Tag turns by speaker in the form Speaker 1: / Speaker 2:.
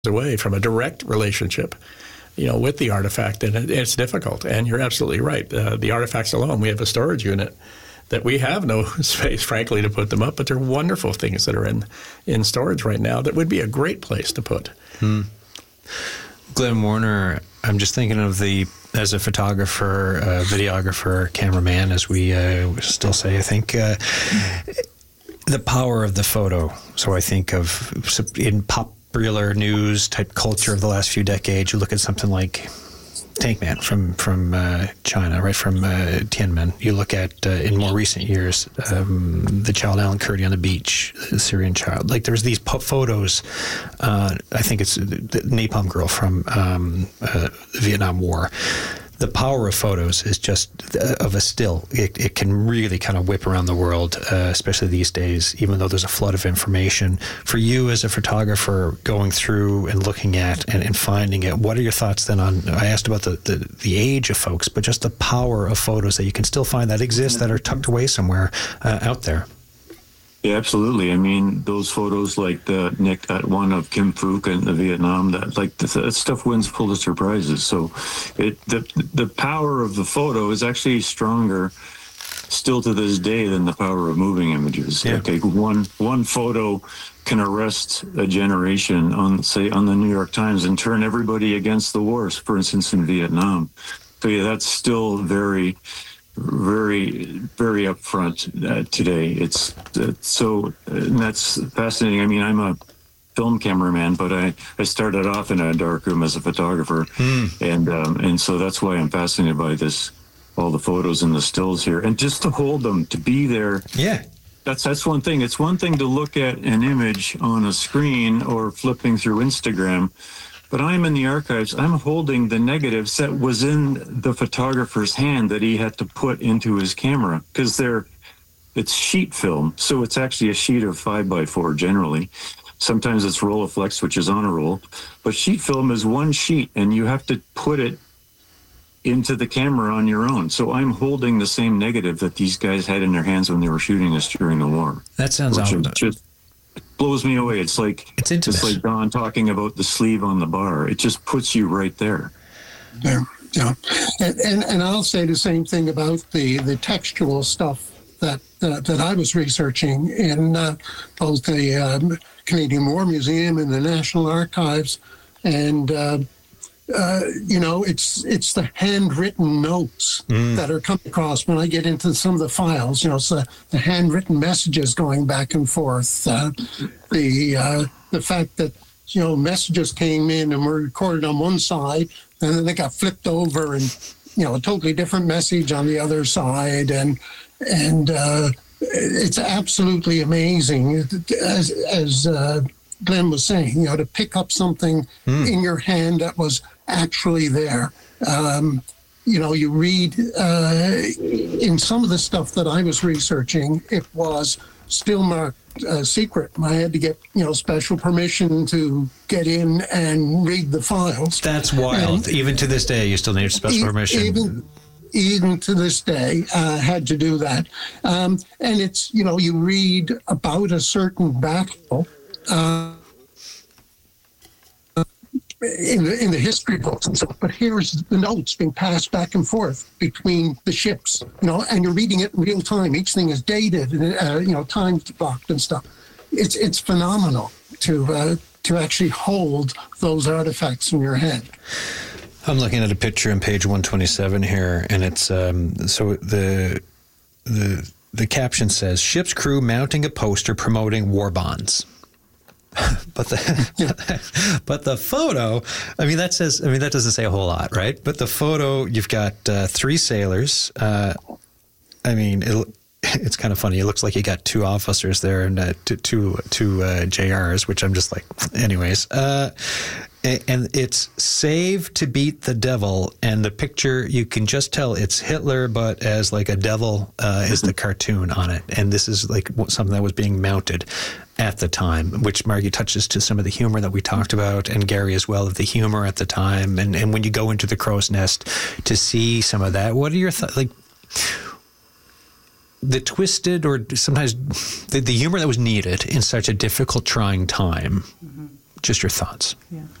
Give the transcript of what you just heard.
Speaker 1: away from a direct relationship, with the artifact, and it's difficult. And you're absolutely right. The artifacts alone, we have a storage unit that we have no space, frankly, to put them up, but they're wonderful things that are in storage right now that would be a great place to put.
Speaker 2: Glenn Warner, I'm just thinking of as a photographer, videographer, cameraman, as we still say, I think, the power of the photo. So I think of in popular news type culture of the last few decades, you look at something like Tank Man from China, right, from Tiananmen. You look at, in more recent years, the child Alan Kurdi on the beach, the Syrian child. Like, there's these photos, I think it's the Napalm Girl from the Vietnam War. The power of photos is just of a still. It can really kind of whip around the world, especially these days, even though there's a flood of information. For you as a photographer going through and looking at and finding it, what are your thoughts then on, I asked about the age of folks, but just the power of photos that you can still find that exist, that are tucked away somewhere out there?
Speaker 3: Yeah, absolutely. I mean, those photos like that one of Kim Phuc in Vietnam, that stuff wins Pulitzer Prizes. So the power of the photo is actually stronger still to this day than the power of moving images.
Speaker 2: Yeah.
Speaker 3: Like one photo can arrest a generation on the New York Times and turn everybody against the wars, for instance, in Vietnam. So yeah, that's still very, very, very upfront today. It's so, and that's fascinating. I mean, I'm a film cameraman, but I started off in a darkroom as a photographer, and so that's why I'm fascinated by this, all the photos and the stills here, and just to hold them, to be there.
Speaker 2: Yeah.
Speaker 3: That's one thing. It's one thing to look at an image on a screen or flipping through Instagram, but I'm in the archives. I'm holding the negatives that was in the photographer's hand that he had to put into his camera, because it's sheet film. So it's actually a sheet of 5x4 generally. Sometimes it's Rolleiflex, which is on a roll, but sheet film is one sheet and you have to put it into the camera on your own. So I'm holding the same negative that these guys had in their hands when they were shooting this during the war.
Speaker 2: That sounds awesome.
Speaker 3: Blows me away. It's like Don talking about the sleeve on the bar. It just puts you right there.
Speaker 4: Yeah. And I'll say the same thing about the textual stuff that I was researching in both the Canadian War Museum and the National Archives, and it's the handwritten notes that are coming across when I get into some of the files. It's the handwritten messages going back and forth. The fact that messages came in and were recorded on one side, and then they got flipped over, and a totally different message on the other side, and it's absolutely amazing, as Glenn was saying, to pick up something in your hand that was actually there. You read in some of the stuff that I was researching, it was still marked secret. I had to get special permission to get in and read the files.
Speaker 2: That's wild. And even to this day, you still need special permission.
Speaker 4: Even to this day, had to do that. And it's, you read about a certain battle in the history books and stuff, but here's the notes being passed back and forth between the ships, and you're reading it in real time. Each thing is dated, time blocked and stuff. It's phenomenal to actually hold those artifacts in your head.
Speaker 2: I'm looking at a picture on page 127 here, and it's so the caption says, "Ship's crew mounting a poster promoting war bonds." But the photo, that doesn't say a whole lot, right? But the photo, you've got three sailors. It's kind of funny. It looks like you got two officers there and two JRs, which I'm just like, anyways. And it's "Save to Beat the Devil," and the picture, you can just tell it's Hitler, but as like a devil is the cartoon on it. And this is like something that was being mounted at the time, which Margie touches to some of the humor that we talked about, and Gary as well, of the humor at the time. And when you go into the Crow's Nest to see some of that, what are your thoughts? Like, the twisted, or sometimes the humor that was needed in such a difficult, trying time. Just your thoughts.
Speaker 5: Yeah.